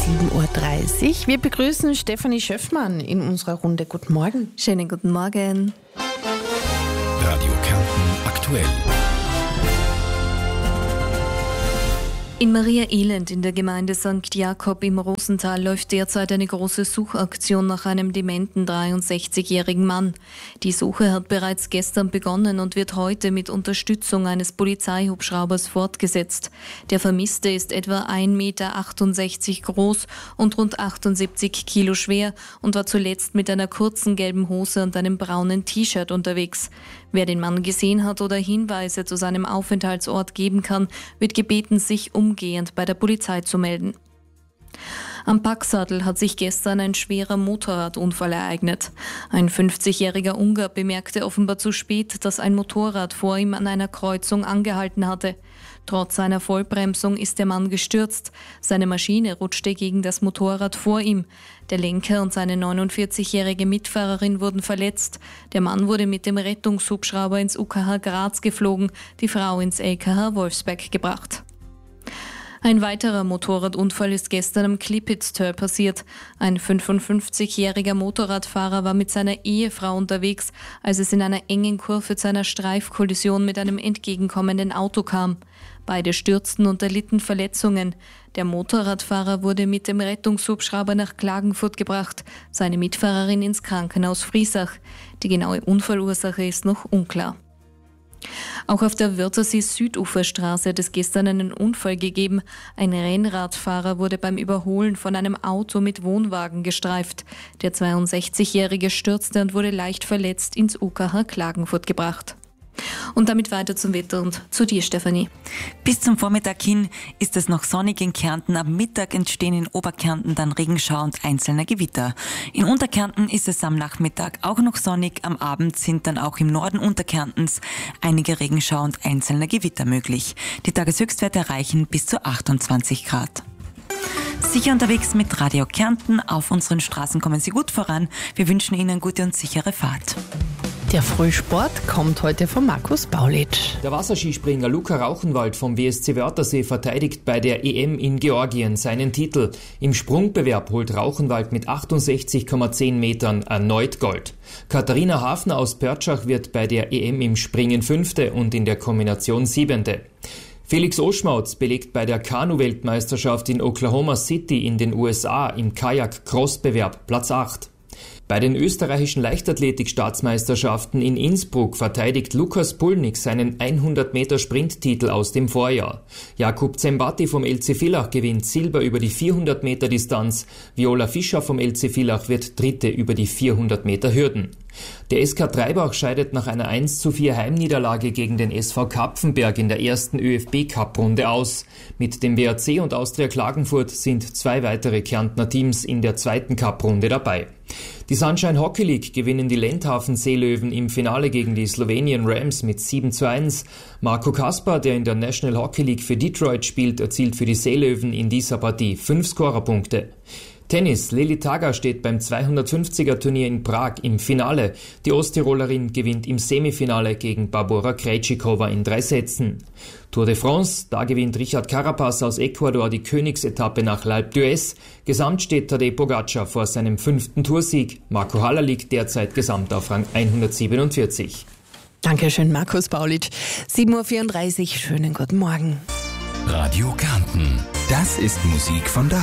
7.30 Uhr. Wir begrüßen Stefanie Schöffmann in unserer Runde. Guten Morgen. Schönen guten Morgen. Radio Kärnten aktuell. In Maria Elend in der Gemeinde St. Jakob im Rosental läuft derzeit eine große Suchaktion nach einem dementen 63-jährigen Mann. Die Suche hat bereits gestern begonnen und wird heute mit Unterstützung eines Polizeihubschraubers fortgesetzt. Der Vermisste ist etwa 1,68 Meter groß und rund 78 Kilo schwer und war zuletzt mit einer kurzen gelben Hose und einem braunen T-Shirt unterwegs. Wer den Mann gesehen hat oder Hinweise zu seinem Aufenthaltsort geben kann, wird gebeten, sich umgehend bei der Polizei zu melden. Am Packsadel hat sich gestern ein schwerer Motorradunfall ereignet. Ein 50-jähriger Ungar bemerkte offenbar zu spät, dass ein Motorrad vor ihm an einer Kreuzung angehalten hatte. Trotz seiner Vollbremsung ist der Mann gestürzt. Seine Maschine rutschte gegen das Motorrad vor ihm. Der Lenker und seine 49-jährige Mitfahrerin wurden verletzt. Der Mann wurde mit dem Rettungshubschrauber ins UKH Graz geflogen, die Frau ins LKH Wolfsberg gebracht. Ein weiterer Motorradunfall ist gestern am Klipitztör passiert. Ein 55-jähriger Motorradfahrer war mit seiner Ehefrau unterwegs, als es in einer engen Kurve zu einer Streifkollision mit einem entgegenkommenden Auto kam. Beide stürzten und erlitten Verletzungen. Der Motorradfahrer wurde mit dem Rettungshubschrauber nach Klagenfurt gebracht, seine Mitfahrerin ins Krankenhaus Friesach. Die genaue Unfallursache ist noch unklar. Auch auf der Wörthersee-Süduferstraße hat es gestern einen Unfall gegeben. Ein Rennradfahrer wurde beim Überholen von einem Auto mit Wohnwagen gestreift. Der 62-Jährige stürzte und wurde leicht verletzt ins UKH Klagenfurt gebracht. Und damit weiter zum Wetter und zu dir, Stefanie. Bis zum Vormittag hin ist es noch sonnig in Kärnten. Am Mittag entstehen in Oberkärnten dann Regenschauer und einzelne Gewitter. In Unterkärnten ist es am Nachmittag auch noch sonnig. Am Abend sind dann auch im Norden Unterkärntens einige Regenschauer und einzelne Gewitter möglich. Die Tageshöchstwerte erreichen bis zu 28 Grad. Sicher unterwegs mit Radio Kärnten. Auf unseren Straßen kommen Sie gut voran. Wir wünschen Ihnen gute und sichere Fahrt. Der Frühsport kommt heute von Markus Baulitsch. Der Wasserskispringer Luca Rauchenwald vom WSC Wörthersee verteidigt bei der EM in Georgien seinen Titel. Im Sprungbewerb holt Rauchenwald mit 68,10 Metern erneut Gold. Katharina Hafner aus Pörtschach wird bei der EM im Springen 5. und in der Kombination 7. Felix Oschmautz belegt bei der Kanu-Weltmeisterschaft in Oklahoma City in den USA im Kajak-Cross-Bewerb Platz 8. Bei den österreichischen Leichtathletik-Staatsmeisterschaften in Innsbruck verteidigt Lukas Pulnik seinen 100-Meter-Sprinttitel aus dem Vorjahr. Jakub Zembati vom LC Villach gewinnt Silber über die 400-Meter-Distanz. Viola Fischer vom LC Villach wird Dritte über die 400 Meter Hürden. Der SK Treibach scheidet nach einer 1:4 Heimniederlage gegen den SV Kapfenberg in der ersten ÖFB-Cup-Runde aus. Mit dem WAC und Austria Klagenfurt sind 2 weitere Kärntner Teams in der zweiten Cup-Runde dabei. Die Sunshine Hockey League gewinnen die Lendhafen Seelöwen im Finale gegen die Slowenien Rams mit 7:1. Marco Kaspar, der in der National Hockey League für Detroit spielt, erzielt für die Seelöwen in dieser Partie 5 Scorerpunkte. Tennis. Lili Taga steht beim 250er-Turnier in Prag im Finale. Die Osttirolerin gewinnt im Semifinale gegen Barbora Krejcikova in 3 Sätzen. Tour de France. Da gewinnt Richard Carapaz aus Ecuador die Königsetappe nach L'Alpe d'Huez. Gesamt steht Tadej Pogacar vor seinem 5. Toursieg. Marco Haller liegt derzeit gesamt auf Rang 147. Dankeschön, Markus Baulitsch. 7.34 Uhr. Schönen guten Morgen. Radio Kärnten. Das ist Musik von da.